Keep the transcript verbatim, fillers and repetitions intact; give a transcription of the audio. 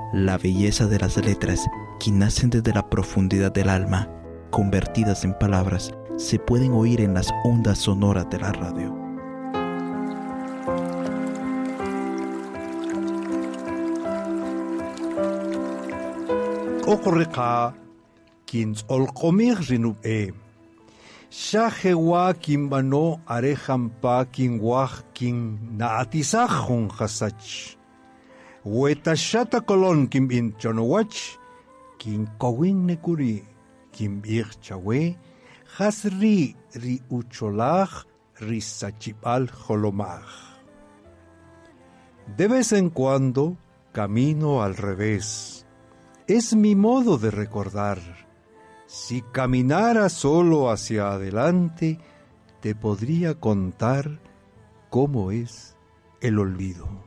La belleza de las letras, que nacen desde la profundidad del alma, convertidas en palabras, se pueden oír en las ondas sonoras de la radio. Okoreka kins olkomir rinub e. Shahewa kimbano arehampa kinwah kin naatisah hon hasach. Wetashata kolon kim in chonowach kin kowin nekuri kim ir chawe hasri ri ucholach ri sachipal holomach. De vez en cuando camino al revés. Es mi modo de recordar. Si caminara solo hacia adelante, te podría contar cómo es el olvido.